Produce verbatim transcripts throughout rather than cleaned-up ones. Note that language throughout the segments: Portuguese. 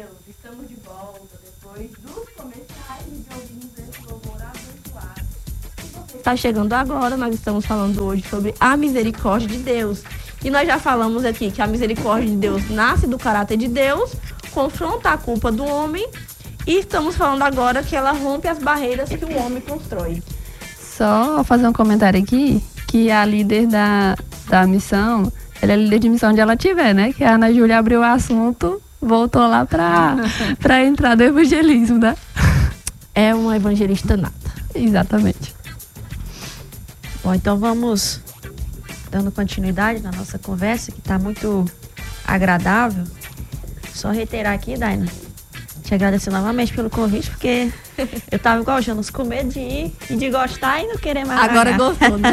Deus, estamos de volta depois dos comerciais e de ouvirmos esse louvor abençoado. Se você está chegando agora, nós estamos falando hoje sobre a misericórdia de Deus. E nós já falamos aqui que a misericórdia de Deus nasce do caráter de Deus, confronta a culpa do homem, e estamos falando agora que ela rompe as barreiras que o homem constrói. Só fazer um comentário aqui, que a líder da, da missão, ela é líder de missão onde ela estiver, né? Que a Ana Júlia abriu o assunto, voltou lá para para entrar no evangelismo, né? É uma evangelista nata. Exatamente. Bom, então vamos dando continuidade na nossa conversa, que está muito agradável. Só reiterar aqui, Daina, te agradecer novamente pelo convite, porque eu estava igual o Jonas, com medo de ir e de gostar e não querer mais. Agora gostou, né?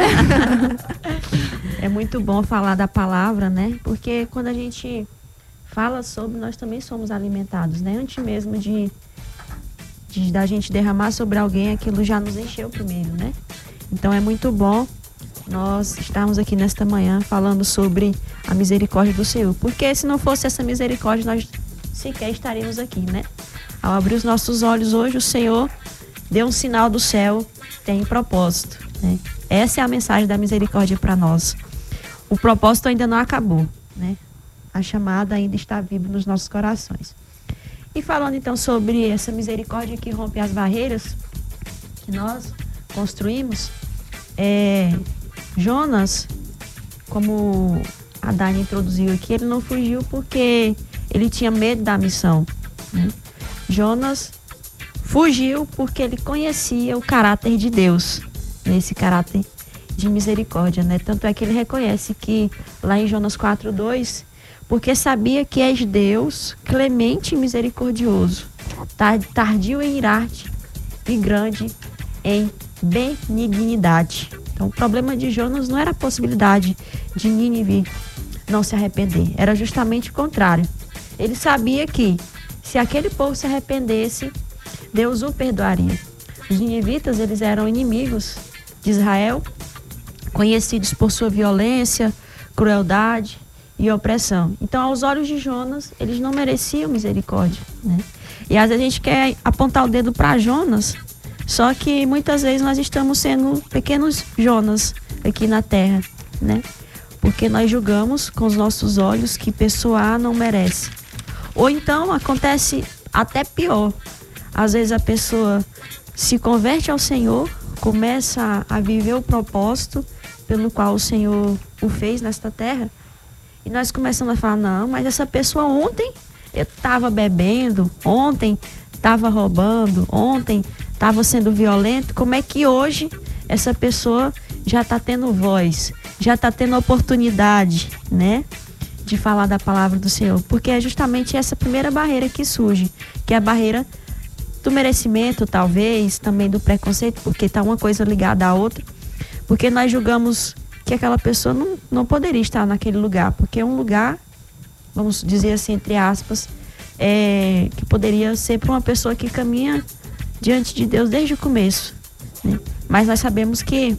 É muito bom falar da palavra, né? Porque quando a gente fala sobre, nós também somos alimentados, né? Antes mesmo de, de da gente derramar sobre alguém, aquilo já nos encheu primeiro, né? Então é muito bom nós estarmos aqui nesta manhã falando sobre a misericórdia do Senhor. Porque se não fosse essa misericórdia, nós sequer estaríamos aqui, né? Ao abrir os nossos olhos hoje, o Senhor deu um sinal do céu, tem propósito, né? Essa é a mensagem da misericórdia para nós. O propósito ainda não acabou, né? A chamada ainda está viva nos nossos corações. E falando então sobre essa misericórdia que rompe as barreiras que nós construímos, é, Jonas, como a Dani introduziu aqui, ele não fugiu porque ele tinha medo da missão, né? Jonas fugiu porque ele conhecia o caráter de Deus, esse caráter de misericórdia, né? Tanto é que ele reconhece que lá em Jonas quatro, dois, porque sabia que és Deus clemente e misericordioso, tardio em irar-te e grande em benignidade. Então o problema de Jonas não era a possibilidade de Nínive não se arrepender, era justamente o contrário. Ele sabia que se aquele povo se arrependesse, Deus o perdoaria. Os ninivitas, eles eram inimigos de Israel, conhecidos por sua violência, crueldade e opressão. Então, aos olhos de Jonas, eles não mereciam misericórdia, né? E às vezes a gente quer apontar o dedo para Jonas, só que muitas vezes nós estamos sendo pequenos Jonas aqui na terra, né? Porque nós julgamos com os nossos olhos que pessoa A não merece. Ou então acontece até pior. Às vezes a pessoa se converte ao Senhor, começa a viver o propósito pelo qual o Senhor o fez nesta terra, e nós começamos a falar, não, mas essa pessoa ontem estava bebendo, ontem estava roubando, ontem estava sendo violento, como é que hoje essa pessoa já está tendo voz, já está tendo oportunidade, né, de falar da palavra do Senhor? Porque é justamente essa primeira barreira que surge, que é a barreira do merecimento, talvez, também do preconceito, porque está uma coisa ligada à outra, porque nós julgamos que aquela pessoa não, não poderia estar naquele lugar, porque é um lugar, vamos dizer assim, entre aspas, é, que poderia ser para uma pessoa que caminha diante de Deus desde o começo, né? Mas nós sabemos que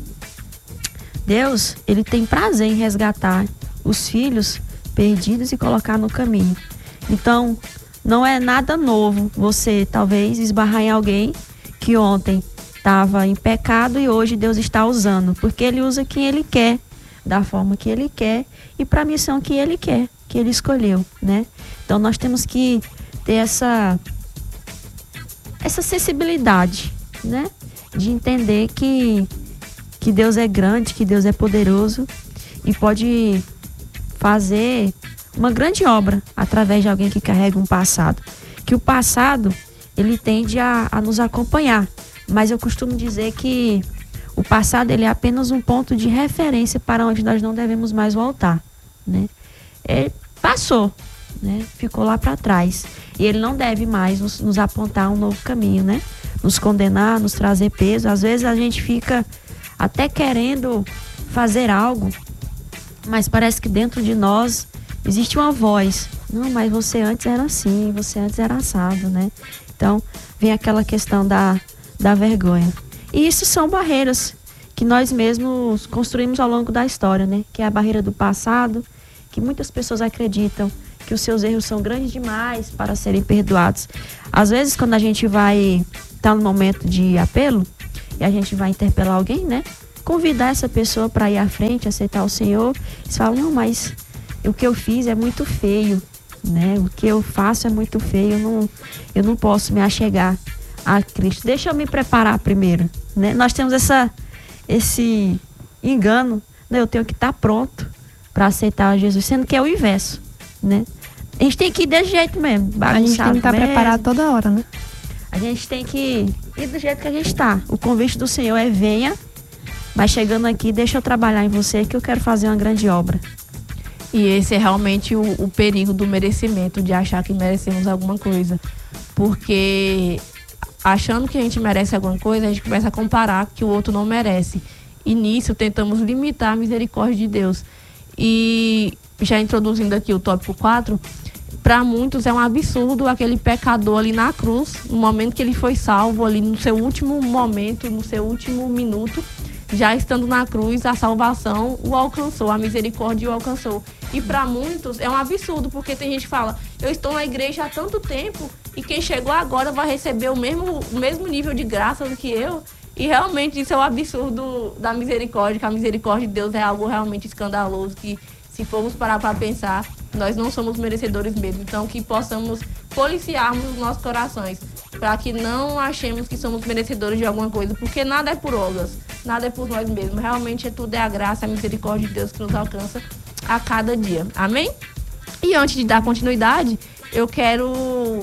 Deus, ele tem prazer em resgatar os filhos perdidos e colocar no caminho. Então, não é nada novo você talvez esbarrar em alguém que ontem estava em pecado e hoje Deus está usando, porque ele usa quem ele quer, da forma que ele quer e para a missão que ele quer, que ele escolheu, né? Então nós temos que ter essa essa sensibilidade, né? De entender que que Deus é grande, que Deus é poderoso e pode fazer uma grande obra através de alguém que carrega um passado. Que o passado, ele tende a, a nos acompanhar, mas eu costumo dizer que o passado, ele é apenas um ponto de referência para onde nós não devemos mais voltar, né? Ele passou, né? Ficou lá para trás e ele não deve mais nos, nos apontar um novo caminho, né? Nos condenar, nos trazer peso. Às vezes a gente fica até querendo fazer algo, mas parece que dentro de nós existe uma voz. Não, mas você antes era assim, você antes era assado, né? Então, vem aquela questão da, da vergonha. E isso são barreiras que nós mesmos construímos ao longo da história, né? Que é a barreira do passado, que muitas pessoas acreditam que os seus erros são grandes demais para serem perdoados. Às vezes, quando a gente vai estar no momento de apelo e a gente vai interpelar alguém, né? Convidar essa pessoa para ir à frente, aceitar o Senhor. Eles falam, não, mas o que eu fiz é muito feio, né? O que eu faço é muito feio, eu não, eu não posso me achegar a Cristo. Deixa eu me preparar primeiro, né? Nós temos essa, esse engano, né? Eu tenho que estar pronto para aceitar Jesus, sendo que é o inverso, né? A gente tem que ir desse jeito mesmo. A gente tem que estar preparado toda hora, né? A gente tem que ir do jeito que a gente está. O convite do Senhor é venha, mas chegando aqui, deixa eu trabalhar em você que eu quero fazer uma grande obra. E esse é realmente o, o perigo do merecimento, de achar que merecemos alguma coisa. Porque achando que a gente merece alguma coisa, a gente começa a comparar que o outro não merece. E nisso tentamos limitar a misericórdia de Deus. E já introduzindo aqui o tópico quatro, para muitos é um absurdo aquele pecador ali na cruz, no momento que ele foi salvo, ali no seu último momento, no seu último minuto, já estando na cruz, a salvação o alcançou, a misericórdia o alcançou. E para muitos é um absurdo, porque tem gente que fala, eu estou na igreja há tanto tempo e quem chegou agora vai receber o mesmo, o mesmo nível de graça do que eu. E realmente isso é o absurdo da misericórdia, que a misericórdia de Deus é algo realmente escandaloso, que se formos parar para pensar, nós não somos merecedores mesmo. Então, que possamos policiarmos os nossos corações, para que não achemos que somos merecedores de alguma coisa, porque nada é por obras, nada é por nós mesmos. Realmente, é tudo é a graça, a misericórdia de Deus que nos alcança a cada dia. Amém? E antes de dar continuidade, eu quero...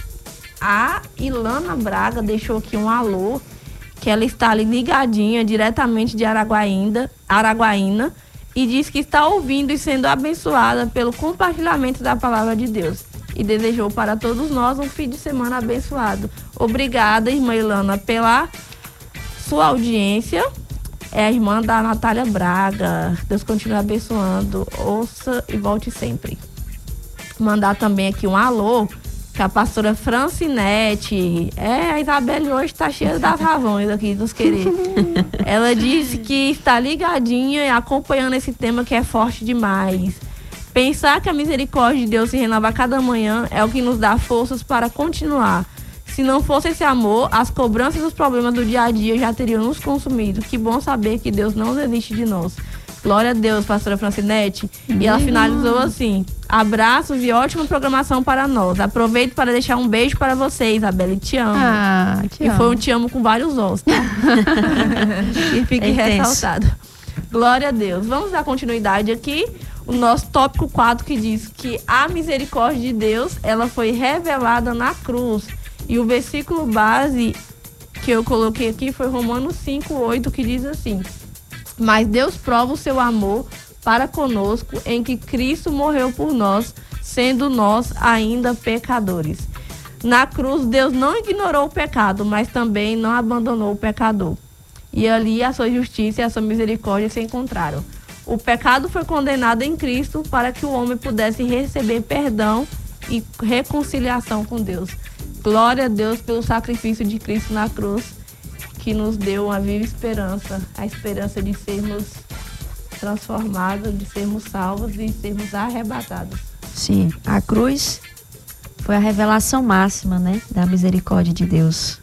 A Ilana Braga deixou aqui um alô, que ela está ali ligadinha, diretamente de Araguaína, Araguaína, e diz que está ouvindo e sendo abençoada pelo compartilhamento da palavra de Deus. E desejou para todos nós um fim de semana abençoado. Obrigada, irmã Ilana, pela sua audiência. É a irmã da Natália Braga. Deus continue abençoando. Ouça e volte sempre. Mandar também aqui um alô, que a pastora Francinete, é, a Isabelle hoje está cheia das razões aqui dos queridos. Ela disse que está ligadinha e acompanhando esse tema que é forte demais. Pensar que a misericórdia de Deus se renova a cada manhã é o que nos dá forças para continuar. Se não fosse esse amor, as cobranças e os problemas do dia a dia já teriam nos consumido. Que bom saber que Deus não desiste de nós. Glória a Deus, pastora Francinete. E ela finalizou assim: abraços e ótima programação para nós. Aproveito para deixar um beijo para você, Isabelle. Te amo. Ah, te e amo. foi um te amo com vários ossos, tá? E fique É ressaltado. Glória a Deus. Vamos dar continuidade aqui. O nosso tópico quatro, que diz que a misericórdia de Deus, ela foi revelada na cruz. E o versículo base que eu coloquei aqui foi Romanos cinco, oito, que diz assim: mas Deus prova o seu amor para conosco em que Cristo morreu por nós, sendo nós ainda pecadores. Na cruz, Deus não ignorou o pecado, mas também não abandonou o pecador. E ali a sua justiça e a sua misericórdia se encontraram. O pecado foi condenado em Cristo para que o homem pudesse receber perdão e reconciliação com Deus. Glória a Deus pelo sacrifício de Cristo na cruz, que nos deu uma viva esperança, a esperança de sermos transformados, de sermos salvos e de sermos arrebatados. Sim, a cruz foi a revelação máxima, né, da misericórdia de Deus.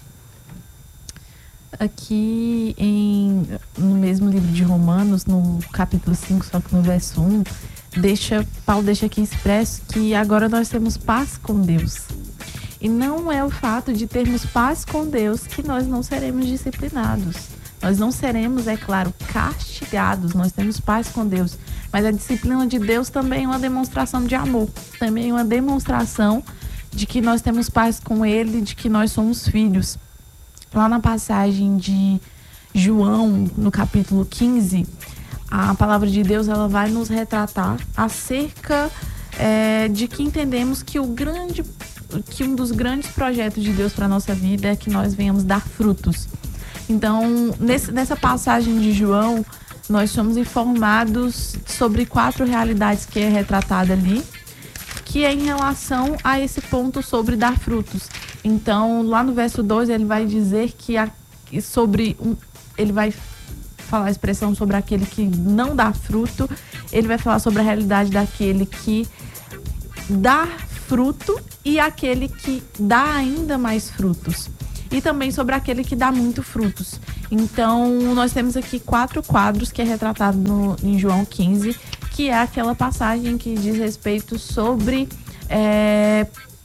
Aqui em, no mesmo livro de Romanos, no capítulo cinco, só que no verso um, deixa, Paulo deixa aqui expresso que agora nós temos paz com Deus. E não é o fato de termos paz com Deus que nós não seremos disciplinados. Nós não seremos, é claro, castigados. Nós temos paz com Deus. Mas a disciplina de Deus também é uma demonstração de amor. Também é uma demonstração de que nós temos paz com Ele, de que nós somos filhos. Lá na passagem de João, no capítulo quinze, a palavra de Deus ela vai nos retratar acerca é, de que entendemos que o grande que um dos grandes projetos de Deus para a nossa vida é que nós venhamos dar frutos. Então, nesse, nessa passagem de João, nós somos informados sobre quatro realidades que é retratada ali, que é em relação a esse ponto sobre dar frutos. Então, lá no verso dois, ele vai dizer que a, sobre um, ele vai falar a expressão sobre aquele que não dá fruto, ele vai falar sobre a realidade daquele que dá fruto e aquele que dá ainda mais frutos. E também sobre aquele que dá muito frutos. Então, nós temos aqui quatro quadros que é retratado no, em João quinze, que é aquela passagem que diz respeito sobre é,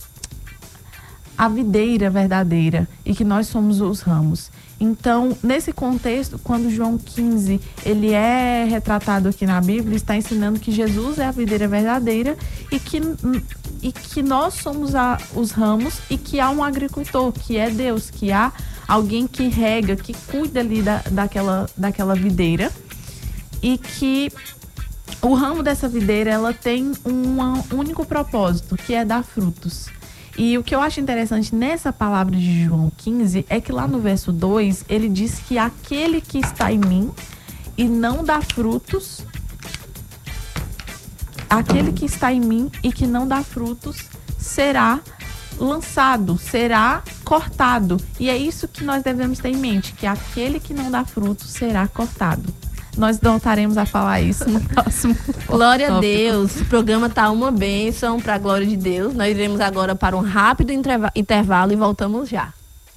a videira verdadeira e que nós somos os ramos. Então, nesse contexto, quando João quinze ele é retratado aqui na Bíblia, está ensinando que Jesus é a videira verdadeira e que, e que nós somos a, os ramos e que há um agricultor, que é Deus, que há alguém que rega, que cuida ali da, daquela, daquela videira e que o ramo dessa videira ela tem um único propósito, que é dar frutos. E o que eu acho interessante nessa palavra de João quinze é que lá no verso dois, ele diz que aquele que está em mim e não dá frutos, aquele que está em mim e que não dá frutos será lançado, será cortado. E é isso que nós devemos ter em mente, que aquele que não dá frutos será cortado. Nós voltaremos a falar isso no próximo Glória tópico. a Deus. O programa tá uma bênção para a glória de Deus. Nós iremos agora para um rápido intervalo e voltamos já.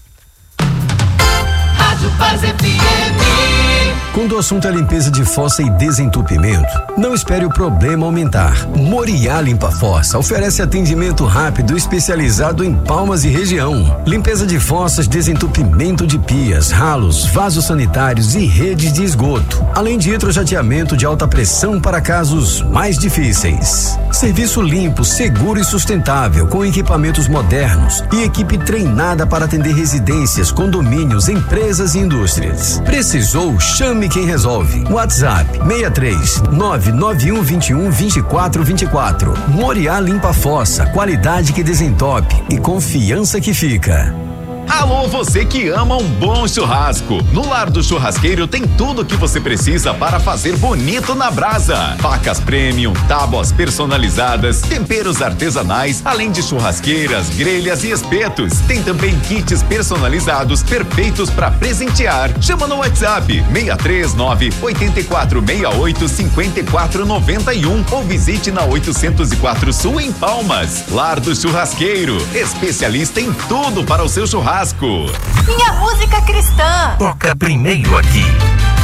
Rádio Paz F M. Quando o assunto é limpeza de fossa e desentupimento, não espere o problema aumentar. Moriá Limpa Fossa oferece atendimento rápido especializado em Palmas e região. Limpeza de fossas, desentupimento de pias, ralos, vasos sanitários e redes de esgoto. Além de hidrojateamento de alta pressão para casos mais difíceis. Serviço limpo, seguro e sustentável, com equipamentos modernos e equipe treinada para atender residências, condomínios, empresas e indústrias. Precisou? Chame quem resolve. WhatsApp seis três nove nove um dois um dois quatro dois quatro. Moriá Limpa Fossa, qualidade que desentope e confiança que fica. Alô, você que ama um bom churrasco. No Lar do Churrasqueiro tem tudo o que você precisa para fazer bonito na brasa. Facas premium, tábuas personalizadas, temperos artesanais, além de churrasqueiras, grelhas e espetos. Tem também kits personalizados perfeitos para presentear. Chama no WhatsApp seis três nove oito quatro seis oito cinco quatro nove um ou visite na oitocentos e quatro Sul em Palmas. Lar do Churrasqueiro, especialista em tudo para o seu churrasco. Minha música cristã. Toca primeiro aqui.